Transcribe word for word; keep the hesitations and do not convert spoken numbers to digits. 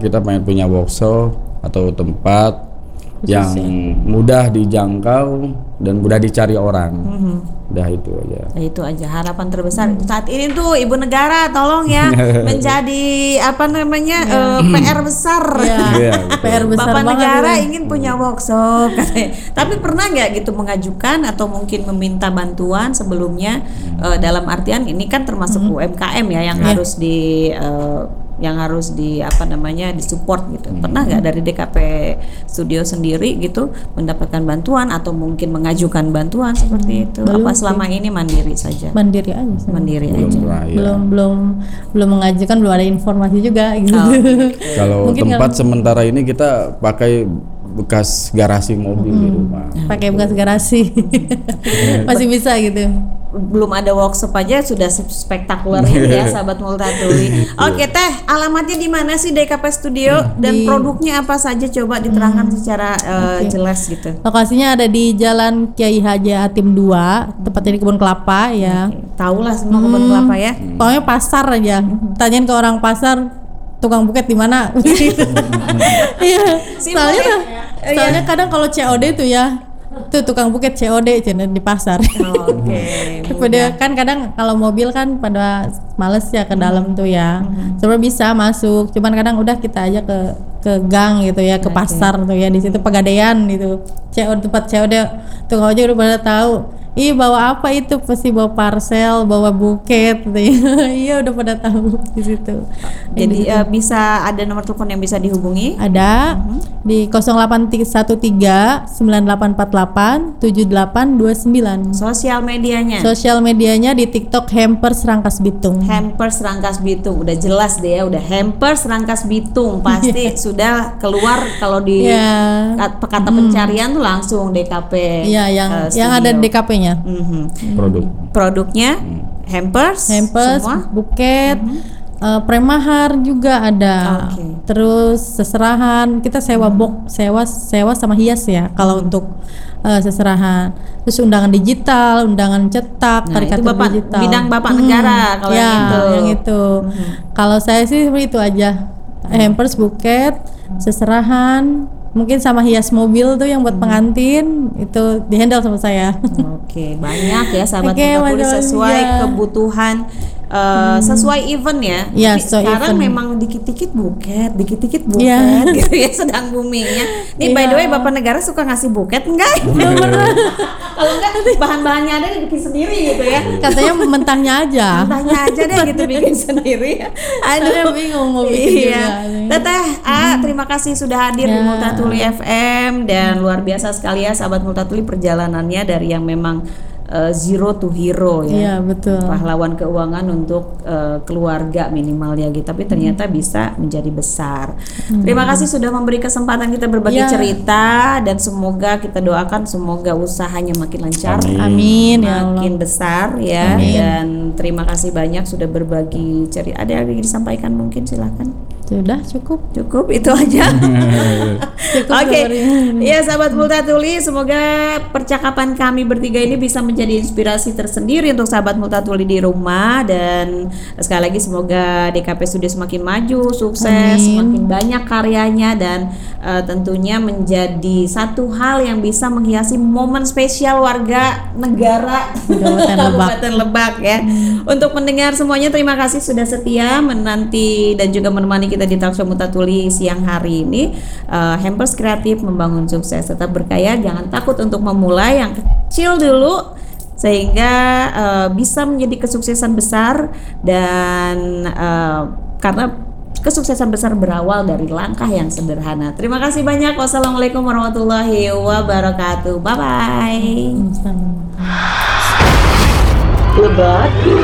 kita pengen punya workshop atau tempat yang mudah dijangkau dan mudah dicari orang. Mm-hmm. Udah itu aja. Itu aja harapan terbesar mm. saat ini tuh Ibu Negara tolong ya menjadi apa namanya yeah. uh, P R besar. Yeah. Yeah, P R besar. Bapak Negara ya. Ingin punya workshop katanya. Tapi pernah nggak gitu mengajukan atau mungkin meminta bantuan sebelumnya mm. uh, dalam artian ini kan termasuk mm. U M K M ya yang yeah. harus di uh, yang harus di apa namanya disupport gitu. Pernah nggak dari D K P Studio sendiri gitu mendapatkan bantuan atau mungkin mengajukan bantuan seperti itu? Belum, apa selama ini mandiri saja? Mandiri aja. Sih. Mandiri belum aja. Lah, ya. Belum belum belum mengajukan, belum ada informasi juga gitu. Oh, okay. Kalau tempat kalau... sementara ini kita pakai bekas garasi mobil hmm. di rumah. Pakai bekas garasi. Masih bisa gitu. Belum ada workshop aja sudah spektakuler ini ya sahabat Multatuli. Oke Teh, alamatnya di mana sih D K P Studio dan di... produknya apa saja coba diterangkan hmm. secara uh, okay. jelas gitu. Lokasinya ada di Jalan Kiai Haji Hatim dua, tepatnya di Kebun Kelapa ya. Okay. Tahu lah semua hmm. Kebun Kelapa ya. Pokoknya pasar aja. Tanyain ke orang pasar tukang buket di mana. Iya. Soalnya tuh, soalnya kadang kalau C O D tuh ya tuh tukang buket C O D di pasar. Oh, Oke. Okay. Kan kadang kalau mobil kan pada males ya ke dalam hmm. tuh ya. Hmm. Sebenarnya bisa masuk, cuman kadang udah kita aja ke ke gang gitu ya, ke okay. pasar tuh ya, di situ Pegadaian gitu. C O D tempat C O D tukang ojek udah pada tahu. Ih bawa apa itu, pasti bawa parcel, bawa buket gitu ya. Iya udah pada tahu di situ. Jadi uh, bisa ada nomor telepon yang bisa dihubungi? Ada uh-huh. di nol delapan satu tiga sembilan delapan empat delapan tujuh delapan dua sembilan. Sosial medianya? Sosial medianya di TikTok Hampers Rangkas Bitung. Hampers Rangkas Bitung, udah jelas deh ya, udah Hampers Rangkas Bitung pasti yeah. sudah keluar kalau di yeah. kata hmm. pencarian tuh langsung D K P. Iya yeah, yang uh, yang ada D K P-nya. Mm-hmm. Produk. Produknya mm. hampers, hampers, semua? Buket, mm-hmm. uh, premahar juga ada. Okay. Terus seserahan kita sewa mm. box, sewa sewa sama hias ya. Kalau mm. untuk uh, seserahan. Terus undangan digital, undangan cetak, nah, karikatur bapak, digital. Bidang Bapak hmm. Negara kalau ya, yang itu. Yang itu. Mm-hmm. Kalau saya sih seperti itu aja. Mm. Hampers, buket, seserahan. Mungkin sama hias mobil tuh yang buat pengantin itu dihandle sama saya. Oke, banyak ya sahabat Multatuli sesuai ya. Kebutuhan uh, hmm. sesuai event ya. Ya so sekarang event. Memang dikit-dikit buket, dikit-dikit buket ya. Gitu ya sedang boomingnya. Nih ya. By the way Bapak Negara suka ngasih buket enggak? Kalau enggak bahan-bahannya ada dibikin sendiri gitu ya. Katanya mentahnya aja. Mentahnya aja deh gitu bikin sendiri. Aduh bingung mau bikin iya. juga. Teteh, ah, terima kasih sudah hadir ya. Di Multatuli F M dan luar biasa sekali ya sahabat Multatuli perjalanannya dari yang memang uh, zero to hero ya. Iya, betul. Pahlawan keuangan untuk uh, keluarga minimal ya gitu. Tapi ternyata hmm. bisa menjadi besar. Hmm. Terima kasih sudah memberi kesempatan kita berbagi ya. Cerita dan semoga kita doakan semoga usahanya makin lancar. Amin. Makin ya besar ya. Amin. Dan terima kasih banyak sudah berbagi cerita. Ada yang ingin disampaikan mungkin silakan. Sudah cukup. Cukup itu aja. Oke. Okay. Ya sahabat Multatuli, semoga percakapan kami bertiga ini bisa menjadi inspirasi tersendiri untuk sahabat Multatuli di rumah dan sekali lagi semoga D K P Studio semakin maju, sukses, Amin. Semakin banyak karyanya dan uh, tentunya menjadi satu hal yang bisa menghiasi momen spesial warga negara Kabupaten Lebak ya. Hmm. Untuk mendengar semuanya terima kasih sudah setia menanti dan juga menemani kita di Talkshow Multatuli siang hari ini. uh, Hampers Kreatif membangun sukses, tetap berkaya, jangan takut untuk memulai yang kecil dulu sehingga uh, bisa menjadi kesuksesan besar dan uh, karena kesuksesan besar berawal dari langkah yang sederhana. Terima kasih banyak. Wassalamualaikum warahmatullahi wabarakatuh. Bye bye. Lebak